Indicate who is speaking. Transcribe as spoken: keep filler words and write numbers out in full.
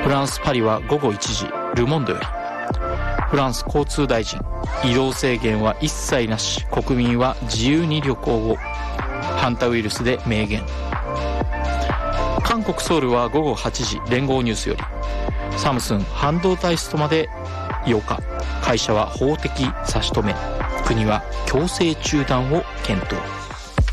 Speaker 1: フランス・パリはごごいちじ、ルモンドより。フランス交通大臣、移動制限は一切なし、国民は自由に旅行を。ハンタウイルスで明言。韓国ソウルはごごはちじ、連合ニュースより。サムスン半導体ストまでようか、会社は法的差し止め、国は強制中断を検討。